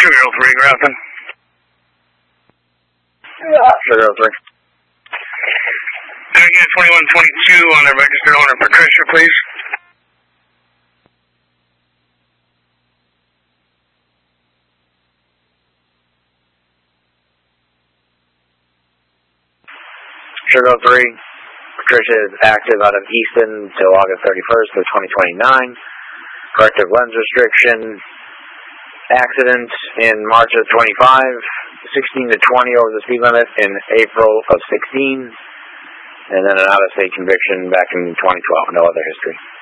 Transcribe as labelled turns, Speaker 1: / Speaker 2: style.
Speaker 1: Sugar 03, Grafton.
Speaker 2: Sugar 03.
Speaker 1: Again, 2122 on the registered owner, Patricia, please.
Speaker 2: Sugar 03. Patricia is active out of Easton till August 31st of 2029. Corrective lens restriction. Accident in March of 25. 16 to 20 over the speed limit in April of 16. And then an out-of-state conviction back in 2012. No other history.